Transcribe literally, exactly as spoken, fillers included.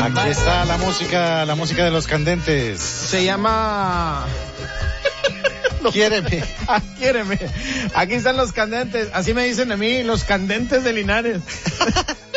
Aquí está la música, la música de los candentes. Se llama... Quiéreme. Ah, quiéreme. Aquí están los candentes. Así me dicen a mí, los candentes de Linares.